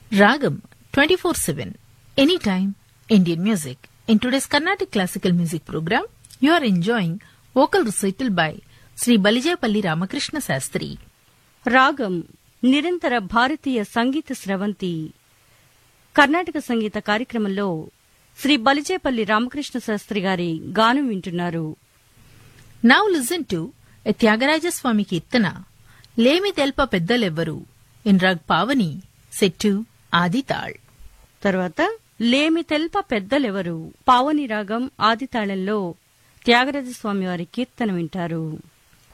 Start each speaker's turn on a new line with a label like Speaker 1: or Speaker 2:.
Speaker 1: Ragam 24/7, anytime, Indian music. In today's Carnatic classical music program, you are enjoying vocal recital by Sri Balijapalli Ramakrishna Sastri.
Speaker 2: రాగం నిరంతర భారతీయ సంగీత స్రవంతి. కర్ణాటక సంగీత కార్యక్రమంలో శ్రీ బలిజేపల్లి రామకృష్ణ శాస్త్రి గారి గానం వింటున్నారు.
Speaker 1: Now listen to a Tyagaraja Swami Kirtana, Lemi Telpa Peddalevvaru, in Rag Pavani, set to Adi Tal.
Speaker 2: తర్వాత లేమి తెల్ప పెద్దలెవరు పావని రాగం ఆది తాళంలో త్యాగరాజస్వామి వారి కీర్తన వింటారు.